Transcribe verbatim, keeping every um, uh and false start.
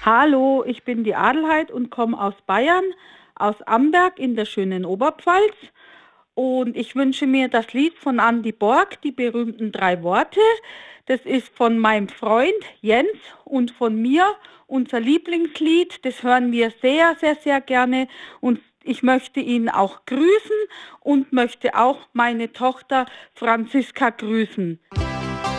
Hallo, ich bin die Adelheid und komme aus Bayern, aus Amberg in der schönen Oberpfalz. Und ich wünsche mir das Lied von Andy Borg, die berühmten drei Worte. Das ist von meinem Freund Jens und von mir unser Lieblingslied. Das hören wir sehr, sehr, sehr gerne. Und ich möchte ihn auch grüßen und möchte auch meine Tochter Franziska grüßen.